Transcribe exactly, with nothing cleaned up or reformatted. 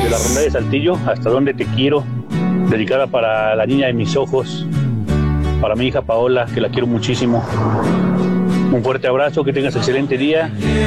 de la Rondalla de Saltillo, Hasta Donde Te Quiero, dedicada para la niña de mis ojos, para mi hija Paola, que la quiero muchísimo. Un fuerte abrazo, que tengas excelente día